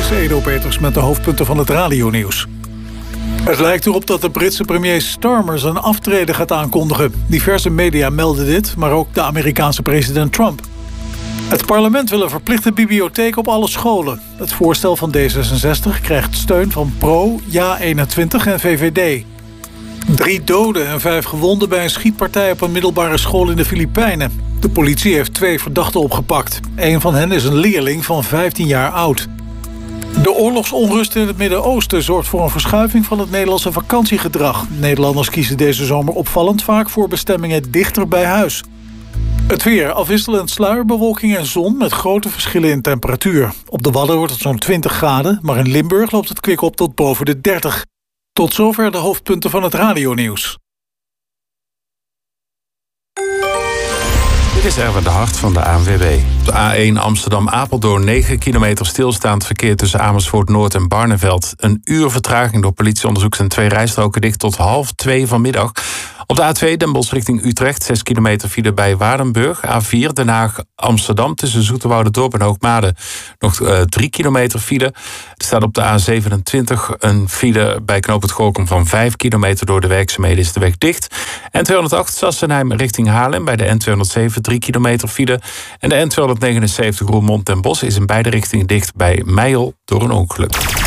is Edo Peters met de hoofdpunten van het radionieuws. Het lijkt erop dat de Britse premier Starmer zijn aftreden gaat aankondigen. Diverse media melden dit, maar ook de Amerikaanse president Trump. Het parlement wil een verplichte bibliotheek op alle scholen. Het voorstel van D66 krijgt steun van PRO, JA21 en VVD. 3 doden en 5 gewonden bij een schietpartij op een middelbare school in de Filipijnen. De politie heeft 2 verdachten opgepakt. Een van hen is een leerling van 15 jaar oud. De oorlogsonrust in het Midden-Oosten zorgt voor een verschuiving van het Nederlandse vakantiegedrag. Nederlanders kiezen deze zomer opvallend vaak voor bestemmingen dichter bij huis. Het weer, afwisselend sluierbewolking en zon met grote verschillen in temperatuur. Op de Wadden wordt het zo'n 20 graden, maar in Limburg loopt het kwik op tot boven de 30. Tot zover de hoofdpunten van het radionieuws. Dit is Erwin de Hart van de ANWB. Op de A1 Amsterdam-Apeldoorn 9 kilometer stilstaand verkeer tussen Amersfoort Noord en Barneveld. Een uur vertraging door politieonderzoek zijn 2 rijstroken dicht tot 1:30 vanmiddag. Op de A2 Den Bosch richting Utrecht 6 kilometer file bij Waardenburg. A4 Den Haag-Amsterdam tussen Zoeterwouderdorp en Hoogmade nog 3 kilometer file. Er staat op de A27 een file bij knooppunt Gorinchem van 5 kilometer. Door de werkzaamheden is de weg dicht. N208 Sassenheim richting Haarlem bij de N207 3 kilometer file. En de N279 Roermond Den Bosch is in beide richtingen dicht bij Meijel door een ongeluk.